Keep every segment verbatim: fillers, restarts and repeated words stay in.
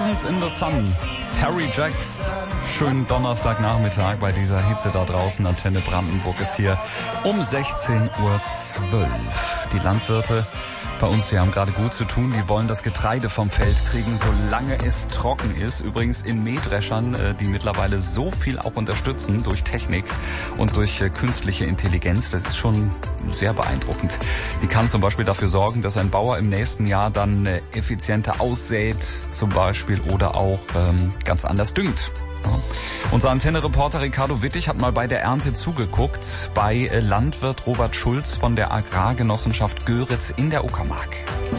Seasons in the Sun. Terry Jacks. Schönen Donnerstagnachmittag bei dieser Hitze da draußen. Antenne Brandenburg ist hier um sechzehn Uhr zwölf. Die Landwirte bei uns, die haben gerade gut zu tun. Die wollen das Getreide vom Feld kriegen, solange es trocken ist. Übrigens in Mähdreschern, die mittlerweile so viel auch unterstützen durch Technik und durch künstliche Intelligenz. Das ist schon sehr beeindruckend. Die kann zum Beispiel dafür sorgen, dass ein Bauer im nächsten Jahr dann effizienter aussät zum Beispiel oder auch ähm, ganz anders düngt. Ja. Unser Antenne-Reporter Ricardo Wittig hat mal bei der Ernte zugeguckt bei Landwirt Robert Schulz von der Agrargenossenschaft Göritz in der Uckermark.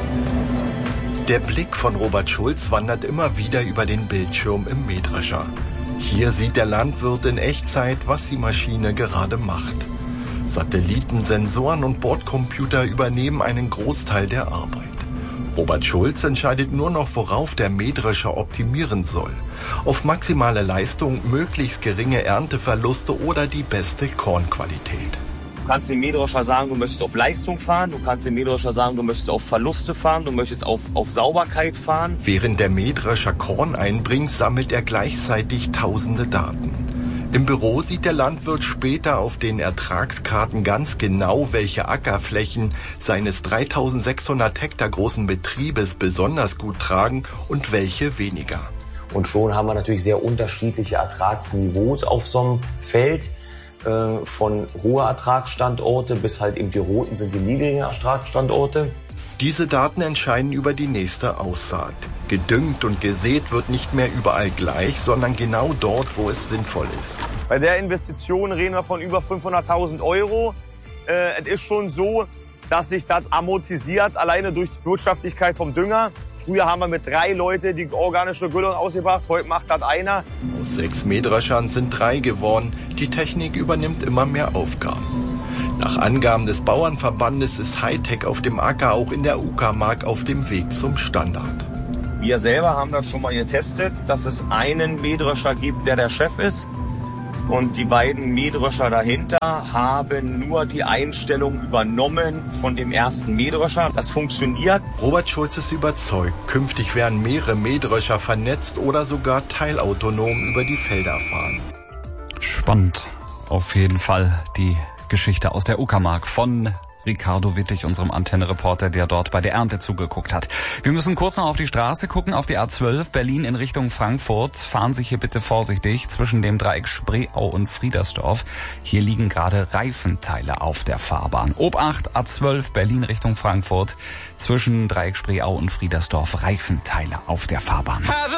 Der Blick von Robert Schulz wandert immer wieder über den Bildschirm im Mähdrescher. Hier sieht der Landwirt in Echtzeit, was die Maschine gerade macht. Satelliten, Sensoren und Bordcomputer übernehmen einen Großteil der Arbeit. Robert Schulz entscheidet nur noch, worauf der Mähdrescher optimieren soll. Auf maximale Leistung, möglichst geringe Ernteverluste oder die beste Kornqualität. Du kannst dem Mähdrescher sagen, du möchtest auf Leistung fahren. Du kannst dem Mähdrescher sagen, du möchtest auf Verluste fahren. Du möchtest auf, auf Sauberkeit fahren. Während der Mähdrescher Korn einbringt, sammelt er gleichzeitig tausende Daten. Im Büro sieht der Landwirt später auf den Ertragskarten ganz genau, welche Ackerflächen seines dreitausendsechshundert Hektar großen Betriebes besonders gut tragen und welche weniger. Und schon haben wir natürlich sehr unterschiedliche Ertragsniveaus auf so einem Feld. Äh, von hoher Ertragsstandorte bis halt eben die roten sind die niedrigen Ertragsstandorte. Diese Daten entscheiden über die nächste Aussaat. Gedüngt und gesät wird nicht mehr überall gleich, sondern genau dort, wo es sinnvoll ist. Bei der Investition reden wir von über fünfhunderttausend Euro. Äh, es ist schon so, dass sich das amortisiert, alleine durch die Wirtschaftlichkeit vom Dünger. Früher haben wir mit drei Leuten die organische Gülle ausgebracht, heute macht das einer. Aus sechs Mähdreschern sind drei geworden. Die Technik übernimmt immer mehr Aufgaben. Nach Angaben des Bauernverbandes ist Hightech auf dem Acker auch in der Uckermark auf dem Weg zum Standard. Wir selber haben das schon mal getestet, dass es einen Mähdrescher gibt, der der Chef ist. Und die beiden Mähdrescher dahinter haben nur die Einstellung übernommen von dem ersten Mähdrescher. Das funktioniert. Robert Schulz ist überzeugt, künftig werden mehrere Mähdrescher vernetzt oder sogar teilautonom über die Felder fahren. Spannend, auf jeden Fall die Geschichte aus der Uckermark von Ricardo Wittig, unserem Antenne-Reporter, der dort bei der Ernte zugeguckt hat. Wir müssen kurz noch auf die Straße gucken, auf die A zwölf, Berlin in Richtung Frankfurt. Fahren Sie hier bitte vorsichtig zwischen dem Dreieck Spreeau und Friedersdorf. Hier liegen gerade Reifenteile auf der Fahrbahn. Obacht, A zwölf, Berlin Richtung Frankfurt. Zwischen Dreieck Spreeau und Friedersdorf Reifenteile auf der Fahrbahn.